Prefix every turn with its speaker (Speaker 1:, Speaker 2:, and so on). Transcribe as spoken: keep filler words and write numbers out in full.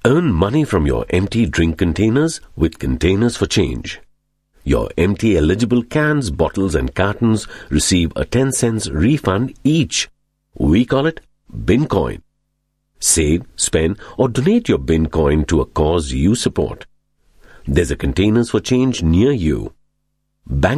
Speaker 1: Earn money from your empty drink containers with Containers for Change. Your empty eligible cans, bottles and cartons receive a ten cents refund each. We call it BinCoin. Save, spend or donate your BinCoin to a cause you support. There's a Containers for Change near you. Bank